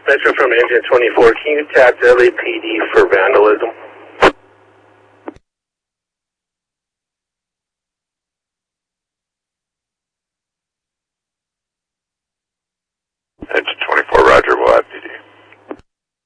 Metro from Engine 24, can you tag LAPD for vandalism?